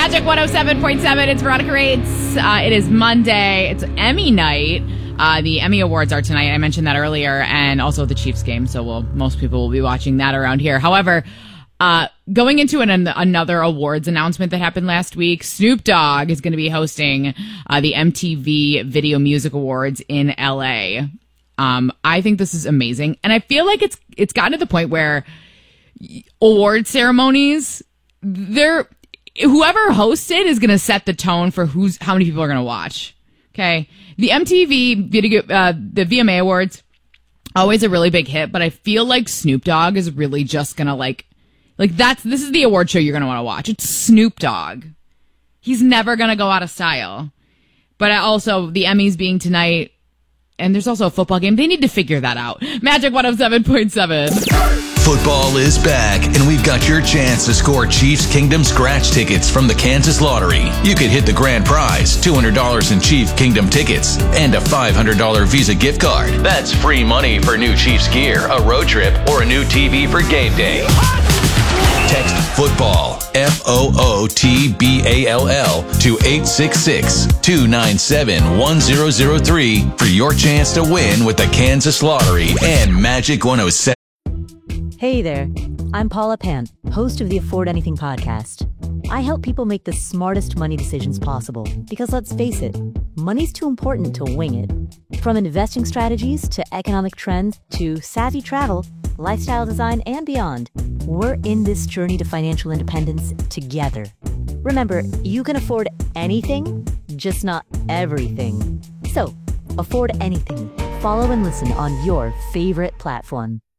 Magic 107.7. It's Veronica Rates. It is Monday. It's Emmy night. The Emmy Awards are tonight. I mentioned that earlier, and also the Chiefs game. So most people will be watching that around here. However, going into another awards announcement that happened last week, Snoop Dogg is going to be hosting the MTV Video Music Awards in LA. I think this is amazing, and I feel like it's gotten to the point where award ceremonies, whoever hosts it is going to set the tone for how many people are going to watch. Okay, the MTV Video, the VMA Awards, always a really big hit, but I feel like Snoop Dogg is really just going to this is the award show you're going to want to watch. It's Snoop Dogg. He's never going to go out of style. But also, the Emmys being tonight, and there's also a football game. They need to figure that out. Magic 107.7. Football is back, and we've got your chance to score Chiefs Kingdom scratch tickets from the Kansas Lottery. You could hit the grand prize, $200 in Chief Kingdom tickets, and a $500 Visa gift card. That's free money for new Chiefs gear, a road trip, or a new TV for game day. Text football, FOOTBALL, to 866-297-1003 for your chance to win with the Kansas Lottery and Magic 107. Hey there, I'm Paula Pant, host of the Afford Anything podcast. I help people make the smartest money decisions possible because, let's face it, money's too important to wing it. From investing strategies to economic trends to savvy travel, lifestyle design, and beyond, we're in this journey to financial independence together. Remember, you can afford anything, just not everything. So, afford anything. Follow and listen on your favorite platform.